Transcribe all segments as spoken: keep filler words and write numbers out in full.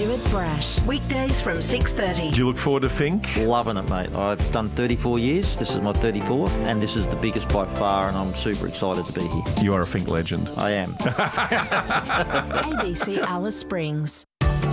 Stuart Brash. Weekdays from six thirty. Do you look forward to Fink? Loving it, mate. I've done thirty-four years. This is my thirty-fourth, and this is the biggest by far, and I'm super excited to be here. You are a Fink legend. I am. A B C Alice Springs.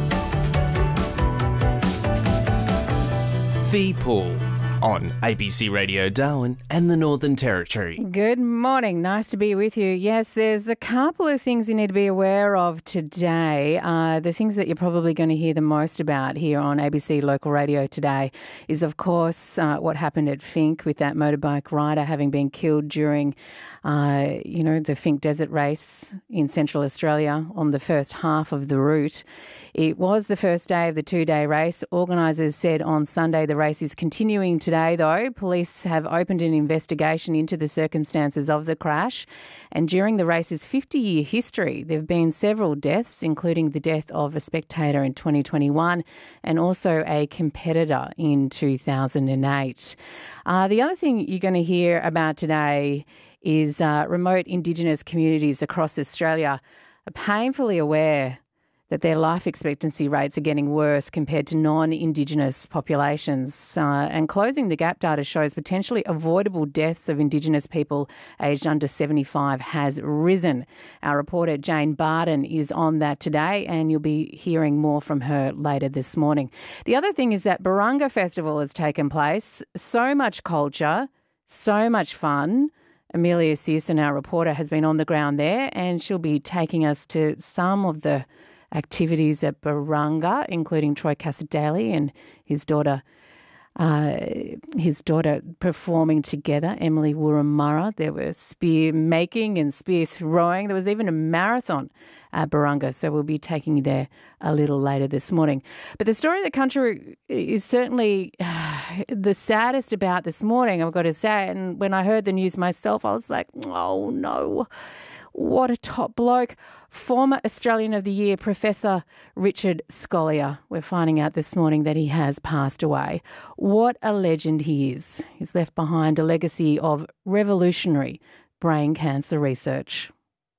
The Pool on A B C Radio Darwin and the Northern Territory. Good morning. Nice to be with you. Yes, there's a couple of things you need to be aware of today. Uh, the things that you're probably going to hear the most about here on A B C Local Radio today is, of course, uh, what happened at Fink with that motorbike rider having been killed during, uh, you know, the Fink Desert Race in Central Australia on the first half of the route. It was the first day of the two-day race. Organisers said on Sunday the race is continuing today, though. Police have opened an investigation into the circumstances of the crash. And during the race's fifty-year history, there have been several deaths, including the death of a spectator in twenty twenty-one and also a competitor in two thousand eight. Uh, the other thing you're going to hear about today is uh, remote Indigenous communities across Australia are painfully aware that their life expectancy rates are getting worse compared to non-Indigenous populations. Uh, and Closing the Gap data shows potentially avoidable deaths of Indigenous people aged under seventy-five has risen. Our reporter Jane Barden is on that today, and you'll be hearing more from her later this morning. The other thing is that Barunga Festival has taken place. So much culture, so much fun. Amelia Searson, our reporter, has been on the ground there, and she'll be taking us to some of the activities at Barunga, including Troy Casadali and his daughter, uh, his daughter performing together, Emily Wurramara. There was spear making and spear throwing. There was even a marathon at Barunga, so we'll be taking you there a little later this morning. But the story of the country is certainly uh, the saddest about this morning, I've got to say. And when I heard the news myself, I was like, oh no. What a top bloke. Former Australian of the Year, Professor Richard Scolyer. We're finding out this morning that he has passed away. What a legend he is. He's left behind a legacy of revolutionary brain cancer research.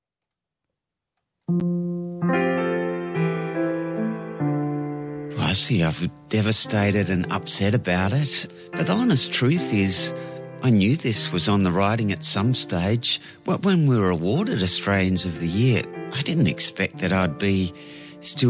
I see, I'm devastated and upset about it. But the honest truth is, I knew this was on the writing at some stage. When we were awarded Australians of the Year, I didn't expect that I'd be still